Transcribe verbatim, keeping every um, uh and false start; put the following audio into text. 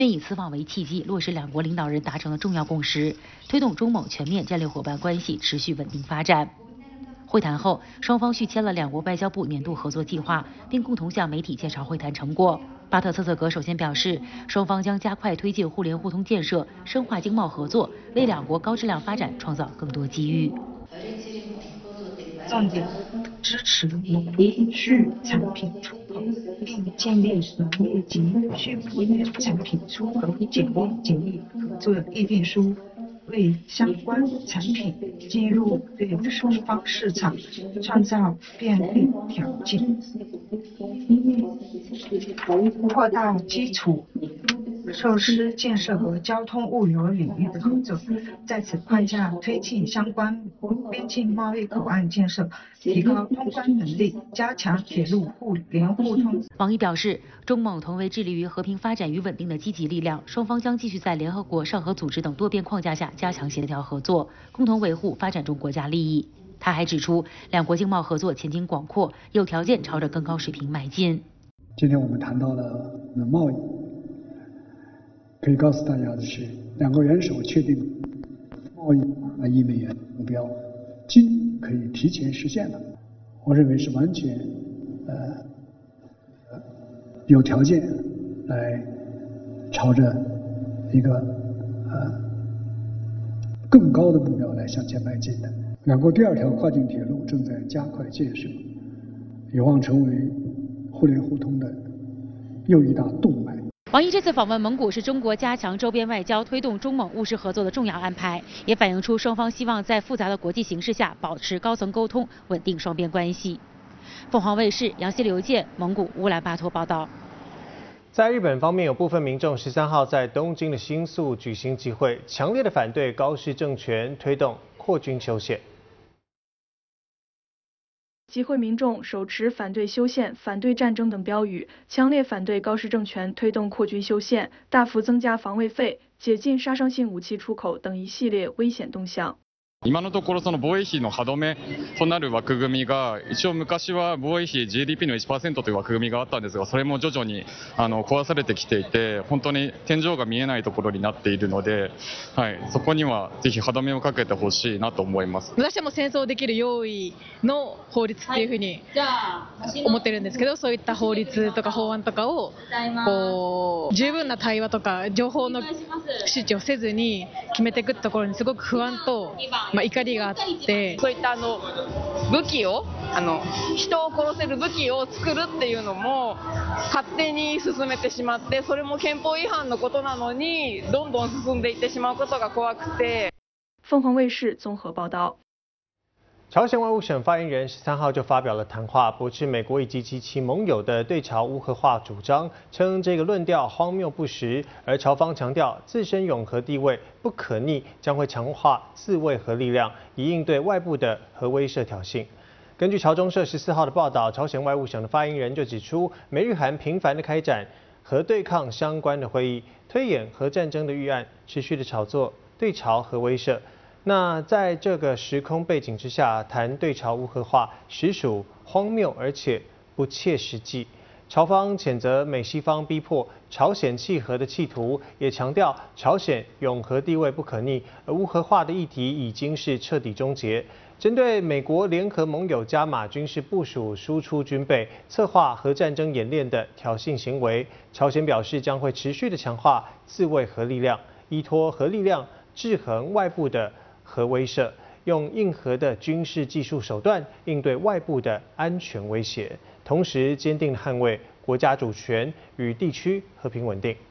以此访为契机，落实两国领导人达成的重要共识，推动中蒙全面战略伙伴关系持续稳定发展。会谈后，双方续签了两国外交部年度合作计划，并共同向媒体介绍会谈成果。巴特策瑟格首先表示，双方将加快推进互联互通建设，深化经贸合作，为两国高质量发展创造更多机遇。 重点支持农畜产品出口，并建立农业及畜牧业产品出口检验检疫合作议定书，为相关产品进入对双方市场创造便利条件，扩大基础设施建设和交通物流领域的合作，在此框架推进相关边境贸易口岸建设，提高通关能力，加强铁路互联互通。 王毅表示，中蒙同为致力于和平发展与稳定的积极力量，双方将继续在联合国、上合组织等多边框架下加强协调合作，共同维护发展中国家利益。他还指出，两国经贸合作前景广阔，有条件朝着更高水平迈进。 今天我们谈到了贸易。可以告诉大家的是，两国元首确定贸易啊一美元目标，今可以提前实现了。我认为是完全呃有条件来朝着一个呃更高的目标来向前迈进的。两国第二条跨境铁路正在加快建设，有望成为互联互通的又一大动脉。 王毅这次访问蒙古是中国加强周边外交、推动中蒙务实合作的重要安排，也反映出双方希望在复杂的国际形势下保持高层沟通，稳定双边关系。凤凰卫视杨希、刘健，蒙古乌兰巴托报道。 在日本方面，有部分民众十三号在东京的新宿举行集会，强烈的反对高市政权推动扩军修宪。 集会民众手持反对修宪、反对战争等标语，强烈反对高市政权推动扩军修宪、大幅增加防卫费、解禁杀伤性武器出口等一系列危险动向。 今のところその防衛費の歯止めとなる枠組みが一応昔は防衛費 ジーディーピー の いちパーセント という枠組みがあったんですが、それも徐々にあの壊されてきていて、本当に天井が見えないところになっているので、はい、そこにはぜひ歯止めをかけてほしいなと思います。 私はもう戦争できる用意の法律っていうふうに思ってるんですけど、そういった法律とか法案とかをこう十分な対話とか情報の周知をせずに決めていくところにすごく不安と。まあ、怒りがあって、 そういったあの武器をあの人を殺せる武器を作るっていうのも勝手に進めてしまって、それも憲法違反のことなのにどんどん進んでいってしまうことが怖くて。 凤凰卫视综合报道。 朝鲜外务省发言人十三号就发表了谈话，驳斥美国以及及其盟友的对朝乌核化主张，称这个论调荒谬不实。而朝方强调自身永和地位不可逆，将会强化自卫核力量，以应对外部的核威慑挑衅。根据朝中社十四号的报道，朝鲜外务省的发言人就指出，美日韩频繁的开展核对抗相关的会议，推演核战争的预案，持续的炒作对朝核威慑。那在这个时空背景之下，谈对朝乌核化实属荒谬，而且不切实际。朝方谴责美西方逼迫朝鲜弃核的企图，也强调朝鲜永和地位不可逆，而乌核化的议题已经是彻底终结。针对美国联合盟友加码军事部署、输出军备、策划核战争演练的挑衅行为，朝鲜表示将会持续的强化自卫核力量，依托核力量制衡外部的核威慑，用硬核的军事技术手段应对外部的安全威胁，同时坚定捍卫国家主权与地区和平稳定。